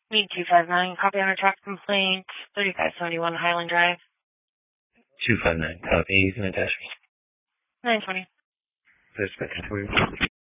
Need 259, copy on a truck complaint, 3571 Highland Drive. 259, copy. You can attach me. 920. Suspect.